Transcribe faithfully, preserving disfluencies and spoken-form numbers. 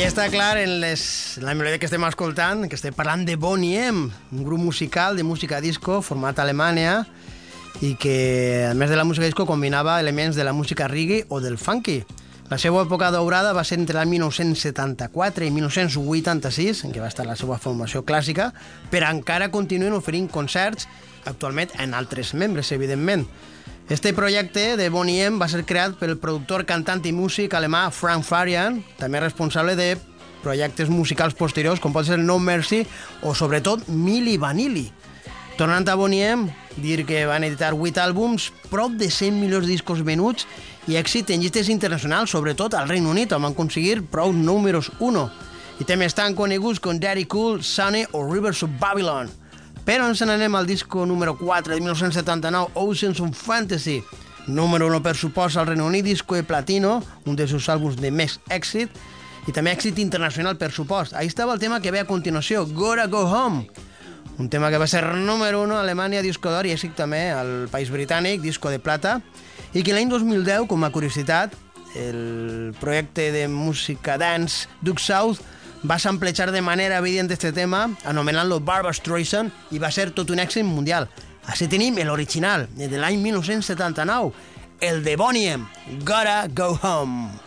està clar en, les, en la melodia que estem escoltant que estem parlant de Boney M, un grup musical de música disco format a Alemanya i que, a més de la música disco, combinava elements de la música reggae o del funky. La seva època daurada va ser entre el mil nou-cents setanta-quatre i mil nou-cents vuitanta-sis, en què va estar la seva formació clàssica, però encara continuen oferint concerts, actualment en altres membres, evidentment. Este projecte de Boney M va ser creat pel productor, cantant i músic alemà Frank Farian, també responsable de projectes musicals posteriors com pot ser No Mercy o sobretot Milli Vanilli. Tornant a Boney M, dir que van editar vuit àlbums, prop de cent milions de discos venuts i èxit en llistes internacionals, sobretot al Regne Unit, on van aconseguir prou números uno. I temes tan coneguts com Daddy Cool, Sunny o Rivers of Babylon. Però ens n'anem al disco número quatre de mil nou-cents setanta-nou, Oceans of Fantasy. Número uno, per suposa, al Regne Unit, disco de platino, un dels seus àlbums de més èxit, i també èxit internacional, per supost. Ahí estava el tema que ve a continuació, Gotta Go Home, un tema que va ser número uno a Alemanya, disco d'or, i èxit també al País Britànic, disco de plata, i que l'any dos mil deu, com a curiositat, el projecte de música dance Duke South va samplejar de manera evident este tema, anomenant-lo Barbra Streisand, i va ser tot un èxit mundial. Així tenim l'original, de l'any mil nou-cents setanta-nou, el de Boney M, Gotta Go Home.